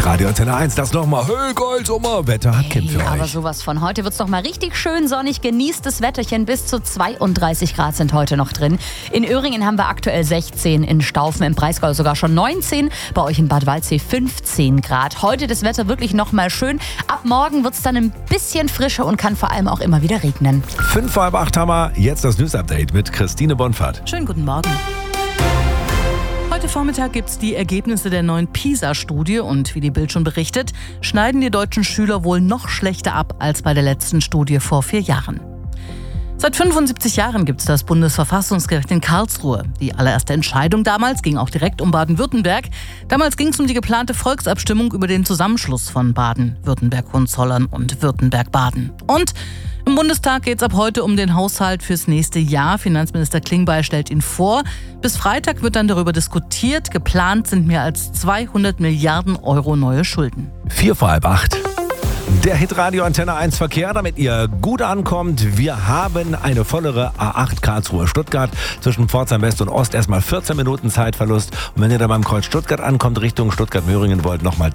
Hitradio Antenne 1, das nochmal. Hey, geil, Sommerwetter hat Kim für euch. Aber sowas von. Heute wird es doch mal richtig schön sonnig. Genießt das Wetterchen. Bis zu 32 Grad sind heute noch drin. In Öhringen haben wir aktuell 16, in Staufen im Breisgau sogar schon 19. Bei euch in Bad Waldsee 15 Grad. Heute das Wetter wirklich nochmal schön. Ab morgen wird es dann ein bisschen frischer und kann vor allem auch immer wieder regnen. 5 vor halb 8 haben wir jetzt das News-Update mit Christine Bonfahrt. Schönen guten Morgen. Heute Vormittag gibt es die Ergebnisse der neuen PISA-Studie und wie die Bild schon berichtet, schneiden die deutschen Schüler wohl noch schlechter ab als bei der letzten Studie vor 4 Jahren. Seit 75 Jahren gibt es das Bundesverfassungsgericht in Karlsruhe. Die allererste Entscheidung damals ging auch direkt um Baden-Württemberg. Damals ging es um die geplante Volksabstimmung über den Zusammenschluss von Baden-Württemberg, Hohenzollern und Württemberg-Baden. Und im Bundestag geht es ab heute um den Haushalt fürs nächste Jahr. Finanzminister Klingbeil stellt ihn vor. Bis Freitag wird dann darüber diskutiert. Geplant sind mehr als 200 Milliarden Euro neue Schulden. 4 vor halb 8. Der Hitradio Antenne 1 Verkehr, damit ihr gut ankommt. Wir haben eine vollere A8 Karlsruhe-Stuttgart zwischen Pforzheim West und Ost. Erstmal 14 Minuten Zeitverlust. Und wenn ihr dann beim Kreuz Stuttgart ankommt, Richtung Stuttgart-Möhringen wollt, nochmal